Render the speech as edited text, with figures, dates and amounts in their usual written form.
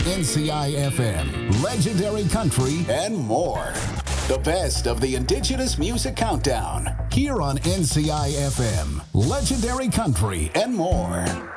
NCI FM, Legendary Country, and more. The best of the Indigenous Music Countdown, here on NCI FM, Legendary Country, and more.